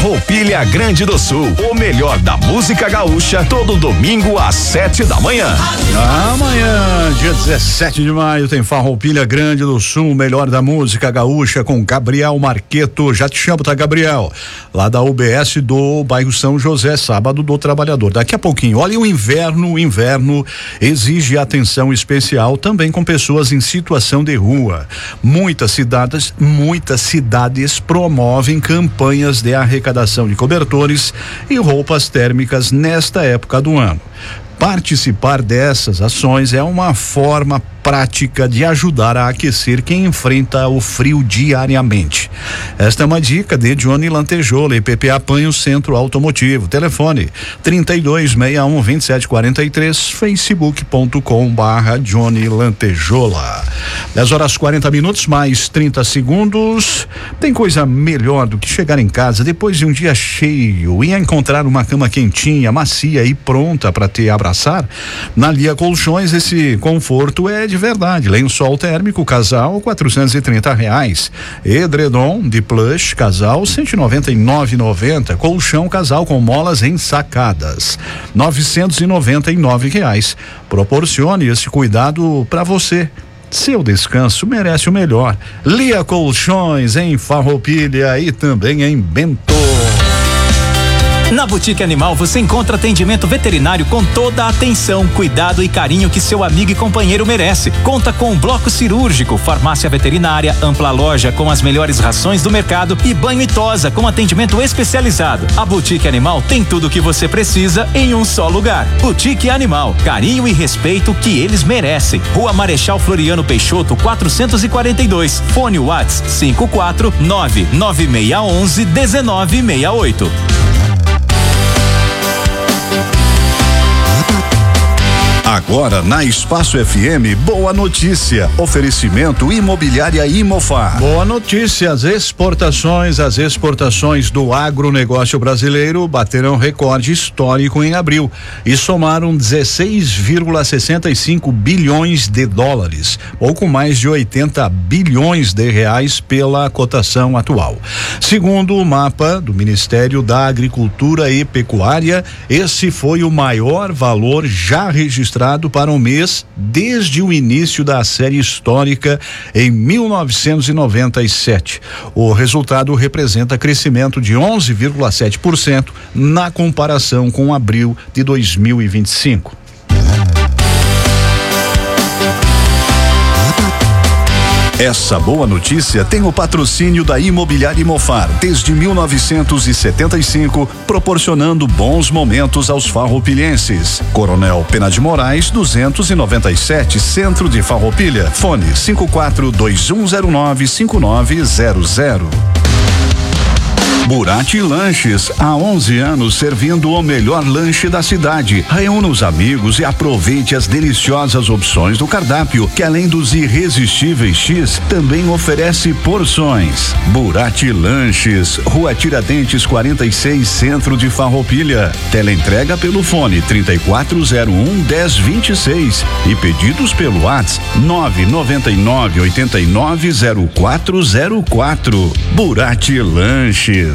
Farroupilha Grande do Sul, o melhor da música gaúcha, todo domingo às 7 da manhã. Amanhã, dia 17 de maio, tem Farroupilha Grande do Sul, o melhor da música gaúcha com Gabriel Marqueto. Já te chamo, tá, Gabriel? Lá da UBS do bairro São José, sábado do trabalhador. Daqui a pouquinho, olha, o inverno exige atenção especial também com pessoas em situação de rua. Muitas cidades promovem campanhas de arrecadação de cobertores e roupas térmicas nesta época do ano. Participar dessas ações é uma forma prática de ajudar a aquecer quem enfrenta o frio diariamente. Esta é uma dica de Johnny Lantejola, IPP Apanho Centro Automotivo. Telefone 3261-2743, facebook.com/Johnny Lantejola. 10h40 mais 30 segundos. Tem coisa melhor do que chegar em casa depois de um dia cheio e encontrar uma cama quentinha, macia e pronta para te abraçar? Na Lia Colchões, esse conforto é de verdade. Lençol térmico casal R$430, edredom de plush casal R$199,90, colchão casal com molas ensacadas R$999. Proporcione esse cuidado para você. Seu descanso merece o melhor. Lia Colchões em Farroupilha e também em Bento. Na Boutique Animal você encontra atendimento veterinário com toda a atenção, cuidado e carinho que seu amigo e companheiro merece. Conta com um bloco cirúrgico, farmácia veterinária, ampla loja com as melhores rações do mercado e banho e tosa com atendimento especializado. A Boutique Animal tem tudo o que você precisa em um só lugar. Boutique Animal, carinho e respeito que eles merecem. Rua Marechal Floriano Peixoto, 442. Fone WhatsApp 54996111968. Agora na Espaço FM, boa notícia. Oferecimento Imobiliária Imofar. Boa notícia, as exportações do agronegócio brasileiro baterão recorde histórico em abril e somaram 16,65 bilhões de dólares, pouco mais de 80 bilhões de reais pela cotação atual. Segundo o mapa do Ministério da Agricultura e Pecuária, esse foi o maior valor já registrado para um mês desde o início da série histórica em 1997. O resultado representa crescimento de 11,7% na comparação com abril de 2025. Essa boa notícia tem o patrocínio da Imobiliária Imofar desde 1975, proporcionando bons momentos aos farroupilhenses. Coronel Pena de Moraes 297, Centro de Farroupilha. Fone 5421095900. Burati Lanches, há 11 anos servindo o melhor lanche da cidade. Reúna os amigos e aproveite as deliciosas opções do cardápio, que além dos irresistíveis X, também oferece porções. Burati Lanches, Rua Tiradentes 46, Centro de Farroupilha. Teleentrega pelo fone 3401-1026 e pedidos pelo WhatsApp 999890404. Burati Lanches.